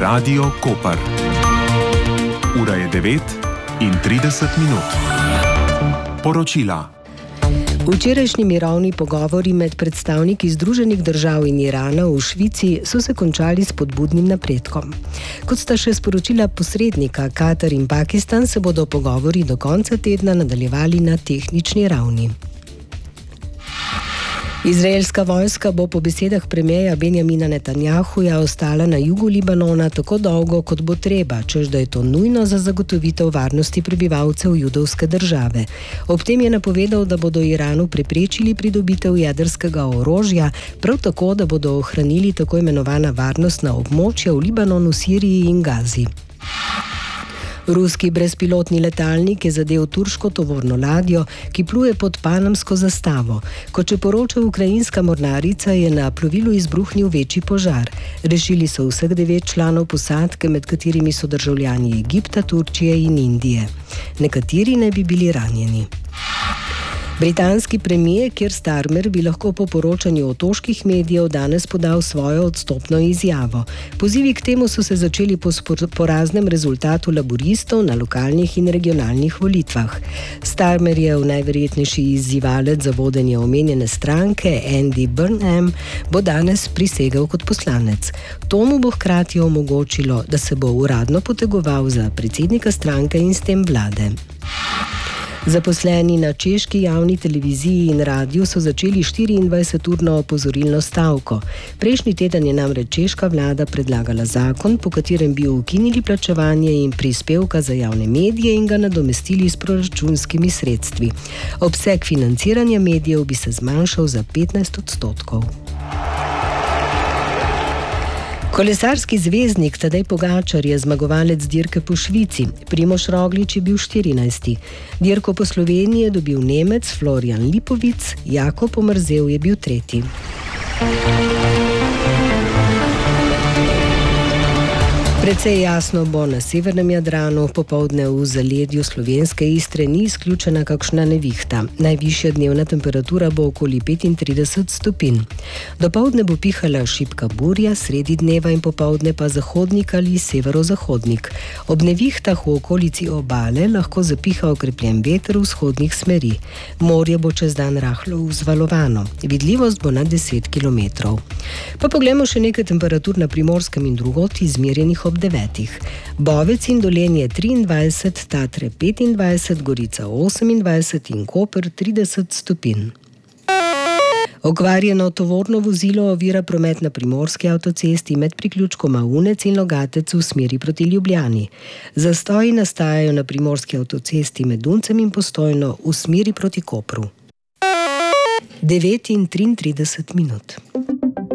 Radio Koper. Ura je 9:30. Poročila. Včerajšnji mirovni pogovori med predstavniki Združenih držav in Irana v Švici so se končali s spodbudnim napredkom. Kot sta še sporočila posrednika, Katar in Pakistan se bodo pogovori do konca tedna nadaljevali na tehnični ravni. Izraelska vojska bo po besedah premierja Benjamina Netanjahuja ostala na jugu Libanona tako dolgo, kot bo treba, češ da je to nujno za zagotovitev varnosti prebivalcev judovske države. Ob tem je napovedal, da bodo Iranu preprečili pridobitev jedrskega orožja, prav tako, da bodo ohranili tako imenovana varnostna območja v Libanonu, Siriji in Gazi. Ruski brezpilotni letalnik je zadel turško tovorno ladjo, ki pluje pod panamsko zastavo. Kot še poroča ukrajinska mornarica, je na plovilu izbruhnil večji požar. Rešili so vseh 9 članov posadke, med katerimi so državljani Egipta, Turčije in Indije. Nekateri naj bi bili ranjeni. Britanski premier Keir Starmer bi lahko po poročanju otoških medijev danes podal svojo odstopno izjavo. Pozivi k temu so se začeli po poraznem rezultatu laboristov na lokalnih in regionalnih volitvah. Starmer je najverjetnejši izzivalec za vodenje omenjene stranke, Andy Burnham, bo danes prisegel kot poslanec. To mu bo hkrati omogočilo, da se bo uradno potegoval za predsednika stranke in s tem vlade. Zaposleni na češki javni televiziji in radiju so začeli 24-urno opozorilno stavko. Prejšnji teden je namreč češka vlada predlagala zakon, po katerem bi ukinili plačevanje in prispevka za javne medije in ga nadomestili s proračunskimi sredstvi. Obseg financiranja medijev bi se zmanjšal za 15%. Kolesarski zvezdnik Tadej Pogačar je zmagovalec dirke po Švici. Primož Roglič je bil 14. Dirko po Sloveniji je dobil Nemec Florian Lipovic, Jakob Omerzel je bil 3. Precej jasno bo na severnem Jadranu, popoldne v zaledju slovenske Istre ni izključena kakšna nevihta. Najvišja dnevna temperatura bo okoli 35 stopinj. Dopoldne bo pihala šibka burja, sredi dneva in popoldne pa zahodnik ali severozahodnik. Ob nevihtah v okolici obale lahko zapiha okrepljen veter vzhodnih smeri. Morje bo čez dan rahlo vzvalovano. Vidljivost bo nad 10 km. Pa poglejmo še nekaj temperatur na Primorskem in drugod izmerjenih ob 9. Bovec in Dolenje 23, Tatre 25, Gorica 28 in Koper 30 stopinj. Okvarjeno tovorno vozilo ovira promet na primorski avtocesti med priključkoma Unec in Logatec v smeri proti Ljubljani. Zastoji nastajajo na primorski avtocesti med Duncem in Postojno v smeri proti Kopru. 9:33.